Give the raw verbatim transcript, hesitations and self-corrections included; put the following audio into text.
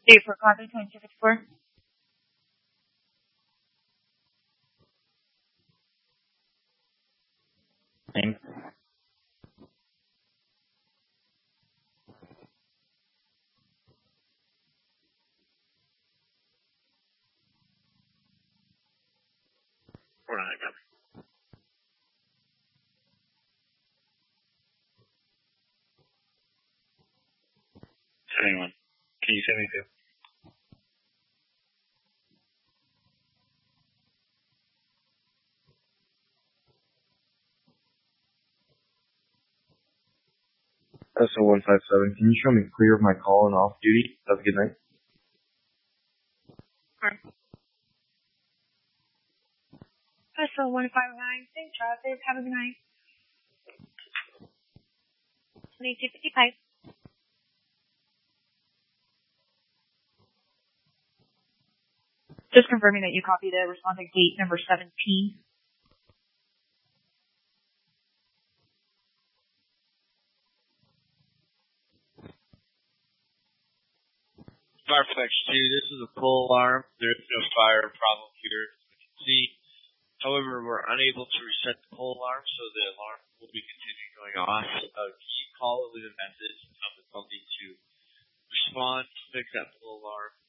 Date for contact twenty-two fifty-four. Name? Four nine, copy. Seventy-one. Can you seventy-two? S O one five seven, can you show me clear of my call and off duty? Have a good night. Alright. S O one five nine, same traffic, have a good night. twenty-two fifty-five. Just confirming that you copy the responding gate number seventeen. Firefox two, this is a full alarm. There is no fire problem here, as we can see. However, we're unable to reset the full alarm, so the alarm will be continuing going off. Uh, can you call or leave a message and tell the company to respond to fix that full alarm?